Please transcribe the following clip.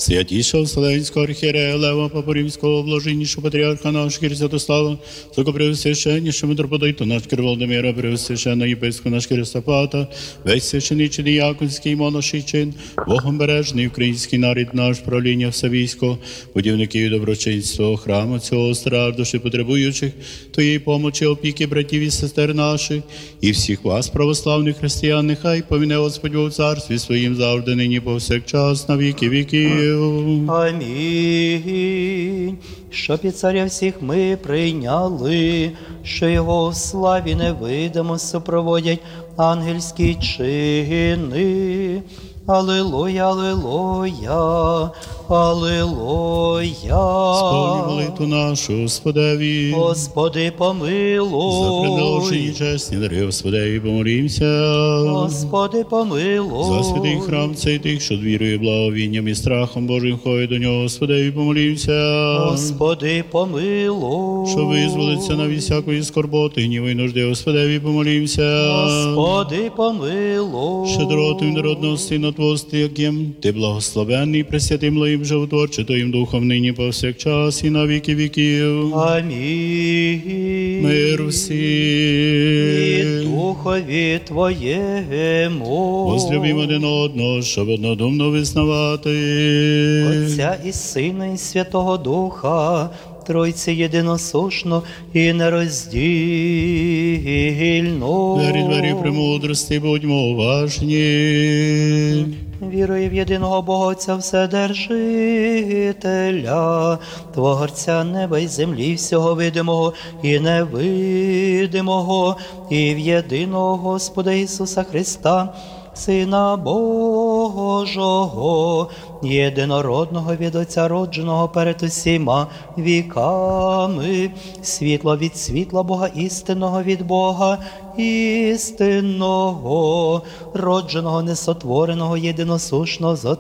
святішого Вселенського архієрея Лева Папорівського, блаженнішого патріарха нашого Кір Святослава, високопреосвященнішого митрополита наш Кир Володимира, преосвященного єпископа наш Кир Сапата, весь священичий діяконський монаший чин, Богом бережний український народ наш, правління все військо, будівників і доброчинства, храму цього стара, душі потребуючих, Твоєї помочі, опіки братів і сестер наших, і всіх вас, православних християн, нехай поміне Господь Бог в царстві своїм завжди, нині повсякчас, на віки віків. Амінь. Що під царя всіх ми прийняли, що його в славі невидимо супроводять ангельські чини. Алілуя, алілуя, алілуя. Сповні молитву нашу, Господеві. Господи, помилуй. За предложені чесні дари, Господеві, помолімся. Господи, помилуй. За святий храм цей тих, що вірою, благовінням і страхом Божим ходять до нього, Господеві, помолімся. Господи, помилуй. Що визволиться на всякої скорботи, гніву і нужди, Господеві, помолімся. Господи, помилуй. Щедротою народного Сина Твого, яким Ти благословенний, пресвятим Лоїм животворче Твоїм Духом, нині повсякчас і на віки віків. Амінь. Мир І всім. Духові Твоєму. Возлюбім один одного, щоб однодумно визнавати. Отця і Сина, і Святого Духа, Тройці єдиносушно і нероздільно. Двері премудрості, будьмо уважні. Вірую в єдиного Бога Отця Вседержителя, Творця неба й землі, всього видимого і невидимого, і в єдиного Господа Ісуса Христа, Сина Божого, єдинородного від Отця родженого перед усіма віками, світло від світла Бога істинного від Бога істинного, родженого, несотвореного, єдиносушного з